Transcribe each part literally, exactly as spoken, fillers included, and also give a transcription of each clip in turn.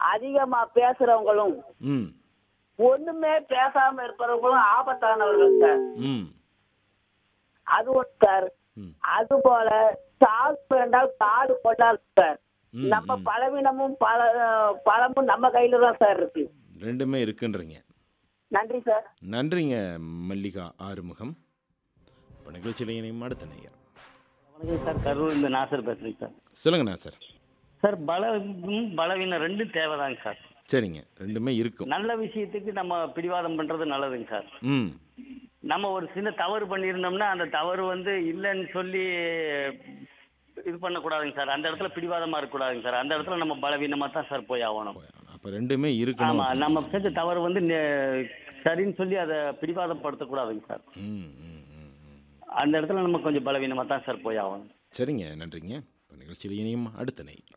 அதிகமா பேசுறவங்களும் ம் ஒண்ணுமே பேசாம இருப்பவங்களும் ஆபத்தானவர்கள் சார். ம் அது ஒரு சார். ம் அது போல சாது வேண்டால் காடு கொண்டால் சார். ம், நம்ம ம். பலவீனமும் பல பழமும் நம்ம கையில தான் சார் இருக்கு. ரெண்டுமே இருக்குன்றீங்க. நன்றி சார். நன்றிங்க மல்லிகா ஆறுமுகம். இப்போ நிகழ்ச்சியில் இணையும் அடுத்த நேயர். வணக்கம் சார், கரூர் இந்த நாசர் பேசுறேங்க சார். சொல்லுங்கண்ணா சார். சார் பலம் பலவீனம் ரெண்டும் தேவைதாங்க சார். சரிங்க, ரெண்டுமே இருக்கும். நல்ல விஷயத்துக்கு நம்ம பிடிவாதம் பண்றது நல்லதுங்க சார். ம் நம்ம ஒரு சின்ன தவறு பண்ணியிருந்தோம்னா அந்த தவறு வந்து இல்லைன்னு சொல்லி இது பண்ணக்கூடாதுங்க சார். அந்த இடத்துல பிடிவாதமா இருக்கக்கூடாதுங்க சார். அந்த இடத்துல நம்ம பலவீனமா தான் சார் போய் ஆகணும். அப்போ ரெண்டுமே இருக்கணும். ஆமா, நம்ம செஞ்ச தவறு வந்து நெ- சரின்னு சொல்லி அதை பிடிவாதம் படுத்தக்கூடாதுங்க சார். ம் ம் ம் ம். அந்த இடத்துல நம்ம கொஞ்சம் பலவீனமா தான் சார் போய் ஆகணும். சரிங்க, நன்றிங்க. இப்போ நிகழ்ச்சியில் இணையும் அடுத்த நேயர்.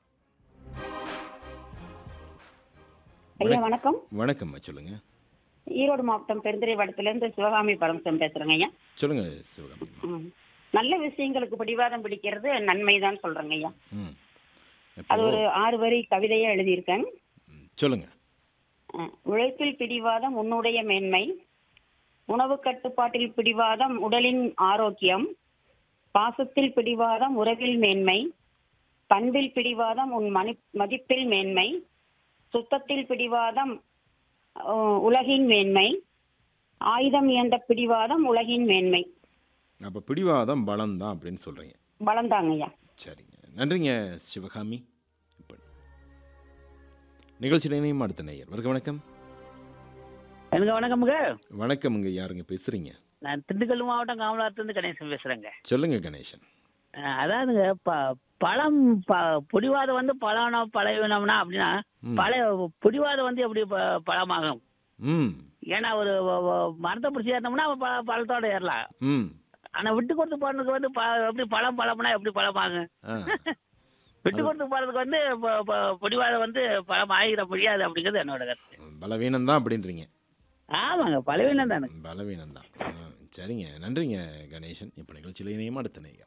ஐயா வணக்கம். வணக்கம்மா, சொல்லுங்க. ஈரோடு மாவட்டம் பெருந்துறை வட்டத்திலிருந்து சிவகாமி பரமசிவம் பேசுறேங்க ஐயா. சொல்லுங்க சிவகாமி. ம். நல்ல விஷயங்களுக்கு பிடிவாதம் பிடிக்கிறது நன்மைதான் சொல்றேங்க ஐயா. ம் இப்போ அது ஒரு ஆறு வரி கவிதையா எழுதியிருக்கேன். ம், சொல்லுங்க. அஹ், உழைப்பில் பிடிவாதம் உன்னுடைய மேன்மை, உணவு கட்டுப்பாட்டில் பிடிவாதம் உடலின் ஆரோக்கியம், பாசத்தில் பிடிவாதம் உறவில் மேன்மை, பண்பில் பிடிவாதம் உன் மனி மதிப்பில் மேன்மை, சுத்தத்தில் பிடிவாதம் அஹ், உலகின் மேன்மை, ஆயுதம் இயந்த பிடிவாதம் உலகின் மேன்மை. அப்போ பிடிவாதம் பலம் தான் அப்படின்னு சொல்கிறீங்க. பலந்தாங்க ஐயா. சரிங்க, நன்றிங்க சிவகாமி. இப்போ நிகழ்ச்சியில் இணையும் அடுத்த நேயர். வருக வணக்கம். எனக்கு வணக்கமுங்க. வணக்கமுங்க, யாருங்க பேசுகிறீங்க? நான் திண்டுக்கல் மாவட்டம் காமலாத்திலிருந்து கணேசன் பேசுறேங்க. சொல்லுங்க கணேசன். அஹ் அதாவதுங்க ப பழம் ப பிடிவாதம் வந்து பழம் பழவினம்னா அப்படின்னா ம். பழ பிடிவாதம் வந்து எப்படி ப- பழமாகும்? ம் ஏன்னா ஒரு வ- வ- மரத்தை பிடிச்சி ஏறினோம்னா அவன் ப- பழத்தோட ஏறலாம். ம் ஆனா விட்டு கொடுத்து போறதுக்கு வந்து ப- எப்படி பழம் பழம்னா எப்படி பழமாகும்? ஆ விட்டு கொடுத்து போறதுக்கு வந்து ப- ப- பிடிவாதம் வந்து பழம் ஆகிட முடியாது அப்படிங்கிறது என்னோட கருத்து. பலவீனம் தான் அப்படின்றீங்க. ஆமாங்க, பலவீனம் தானே. பலவீனம் தான். சரிங்க, நன்றிங்க கணேசன். இப்போ நிகழ்ச்சியில் இணையும் அடுத்த நேயர்.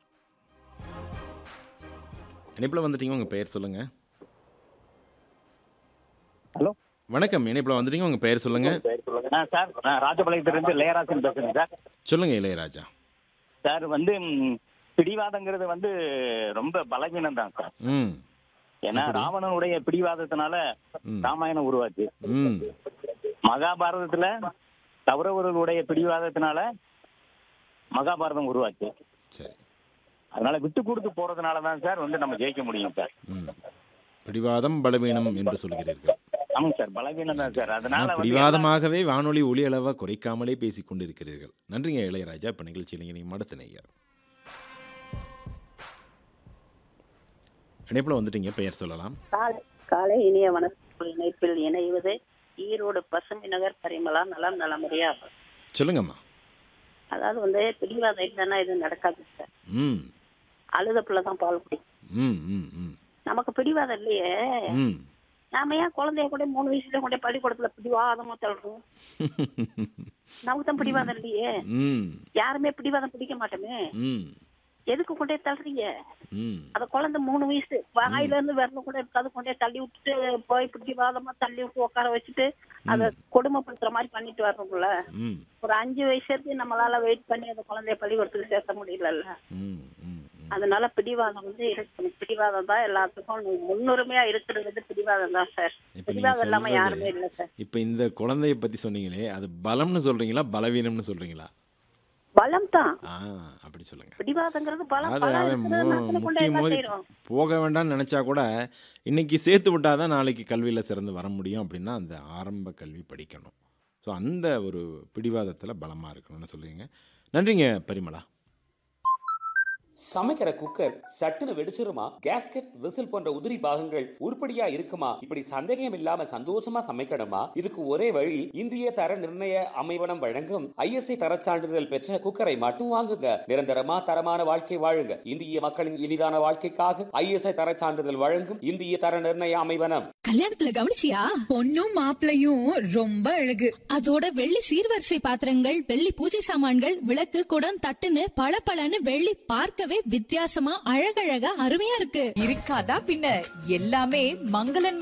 இணைப்பில் வந்துட்டீங்க, உங்கள் பெயர் சொல்லுங்க. ஹலோ, வணக்கம், இணைப்பில் வந்துட்டீங்க, உங்கள் பெயர் சொல்லுங்க. சார் நான் ராஜபாளையத்திலிருந்து இளையராஜன் பேசுறேன் சார். சொல்லுங்க இளையராஜா. சார் வந்து ம், பிடிவாதங்கிறது வந்து ரொம்ப பலவீனம் தான் சார். ம் ஏன்னா ராவணனுடைய பிடிவாதத்தினால ம். ராமாயணம் உருவாச்சு. ம் மகாபாரதத்துல கௌரவர்களுடைய பிடிவாதத்தினால மகாபாரதம் உருவாச்சு. சரி. அதனால விட்டு கொடுத்து போறதுனால தான் சார் வந்து நம்ம ஜெயிக்க முடியும் சார். ம் பிடிவாதம் பலவீனம் என்று சொல்கிறீர்கள். ஆமாங்க சார், பலவீனம் தான் சார். அதனால ஆனால் வந்து பிடிவாதமாகவே வானொலி ஒலி அளவை குறைக்காமலே பேசிக் கொண்டிருக்கிறீர்கள். நன்றிங்க இளையராஜா. இப்போ நிகழ்ச்சியில் இணையும் அடுத்த நேயர். இணைப்பில் வந்துட்டீங்க, பெயர் சொல்லலாம். காலை காலை இனிய வணக்கம். இணைப்பில் இணைவது ஈரோடு பசுமை நகர் பரிமளா. நலம் நலமுறையா. சொல்லுங்கம்மா. அதாவது வந்து பிடிவாதம் இல்லைன்னா இது நடக்காது சார். ம் அழுத பிள்ளைதான் பால் குடிக்கும். ம் ம் ம் நமக்கு பிடிவாதம் இல்லையே. ம் நாம ஏன் குழந்தைய கூட மூணு வயசுல கூட பள்ளிக்கூடத்துல பிடிவாதமா தள்ளுறோம்? நமக்கு தான் பிடிவாதம் இல்லையே. ம் யாருமே பிடிவாதம் பிடிக்க மாட்டோமே. ம் எதுக்கு கொண்டே தள்ளுறீங்க? ம் அந்த குழந்தை மூணு வயசு வாயில இருந்து விரல கூட இருக்காது, கொண்டே தள்ளி விட்டுட்டு போய் பிடிவாதமா தள்ளி விட்டு உட்கார வச்சுட்டு அதை கொடுமைப்படுத்துற மாதிரி பண்ணிட்டு வர்றோம்ல. ம் ஒரு அஞ்சு வயசுக்கு நம்மளால வெயிட் பண்ணி அந்த குழந்தைய பள்ளிக்கூடத்துக்கு சேர்த்த முடியலல்ல. ம் ம் அதனால பிடிவாதம் வந்து இருக்கு. பிடிவாதம் தான் எல்லாத்துக்கும் முன்னுரிமையா இருக்கிறது வந்து பிடிவாதம் தான் சார். இப்போ நீங்க பிடிவாதம் இல்லாம சொல்றது, யாருமே இல்லை சார். இப்போ இந்த குழந்தைய பற்றி சொன்னீங்களே, அது பலம்னு சொல்கிறீங்களா பலவீனம்னு சொல்கிறீங்களா? பலம் தான். ஆ அப்படி சொல்லுங்க. பிடிவாதங்கிறது பலம். அது பலம் அவன் இருக்கிறது மு- நாட்டுல கொண்டு முட்டி என்ன மோதி செய்யறோம்? போக வேண்டாம்னு நினச்சா கூட இன்னைக்கு சேர்த்து விட்டால் தான் நாளைக்கு கல்வியில் சிறந்து வர முடியும். அப்படின்னா அந்த ஆரம்ப கல்வி படிக்கணும். ஸோ அந்த ஒரு பிடிவாதத்தில் பலமாக இருக்கணும்னு சொல்லுவீங்க. நன்றிங்க பரிமளா. சமைக்கிற குக்கர் சட்டுன்னு வெடிச்சிருமா? கேஸ்கெட், விசில் போன்ற உதிரி பாகங்கள் உருப்படியா இருக்குமா? இப்படி சந்தேகம் இல்லாம சந்தோஷமா சமைக்கணுமா? இதுக்கு ஒரே வழி, இந்திய தர நிர்ணய அமைவனம் வழங்கும் ஐஎஸ்ஐ தரச் சான்றிதழ் பெற்ற குக்கரை மட்டும் வாங்குங்க. நிரந்தரமா தரமான வாழ்க்கை வாழுங்க. இந்திய மக்களின் இனிதான வாழ்க்கைக்காக ஐஎஸ்ஐ தரச் சான்றிதழ் வழங்கும் இந்திய தர நிர்ணய அமைவனம். கல்யாணத்துல கவனிச்சியா? பொண்ணும் மாப்பிளையும் ரொம்ப அழகு. அதோட வெள்ளி சீர்வரிசை பாத்திரங்கள், வெள்ளி பூஜை சாமான்கள், விளக்கு, குடம், தட்டுன்னு பளபளன்னு வெள்ளி பார்க்கவே வித்தியாசமா அழகழகா அருமையா இருக்கு. இருக்காதா பின்ன? எல்லாமே மங்களன்